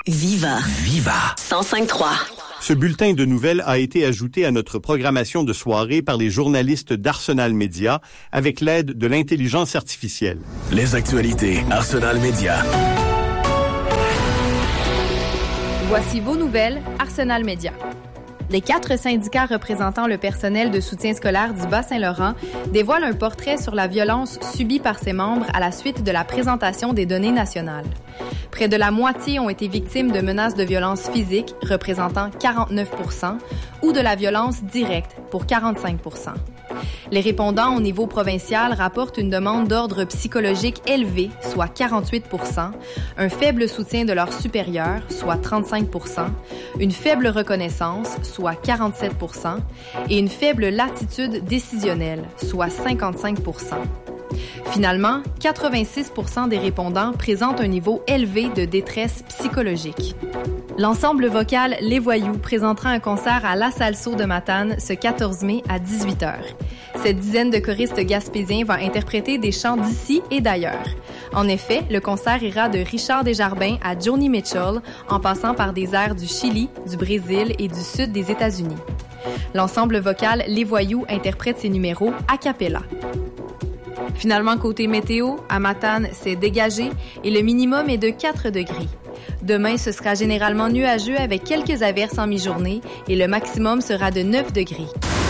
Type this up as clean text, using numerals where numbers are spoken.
Viva. Viva. 105.3. Ce bulletin de nouvelles a été ajouté à notre programmation de soirée par les journalistes d'Arsenal Média avec l'aide de l'intelligence artificielle. Les actualités Arsenal Média. Voici vos nouvelles Arsenal Média. Les 4 syndicats représentant le personnel de soutien scolaire du Bas-Saint-Laurent dévoilent un portrait sur la violence subie par ses membres à la suite de la présentation des données nationales. Près de la moitié ont été victimes de menaces de violence physique, représentant 49%, ou de la violence directe, pour 45%. Les répondants au niveau provincial rapportent une demande d'ordre psychologique élevée, soit 48%, un faible soutien de leurs supérieurs, soit 35%, une faible reconnaissance, soit 47%, et une faible latitude décisionnelle, soit 55%. Finalement, 86% des répondants présentent un niveau élevé de détresse psychologique. L'ensemble vocal Les Voyous présentera un concert à La Salso de Matane ce 14 mai à 18h. Cette dizaine de choristes gaspésiens va interpréter des chants d'ici et d'ailleurs. En effet, le concert ira de Richard Desjardins à Joni Mitchell, en passant par des airs du Chili, du Brésil et du sud des États-Unis. L'ensemble vocal Les Voyous interprète ses numéros a cappella. Finalement, côté météo, à Matane, c'est dégagé et le minimum est de 4 degrés. Demain, ce sera généralement nuageux avec quelques averses en mi-journée et le maximum sera de 9 degrés.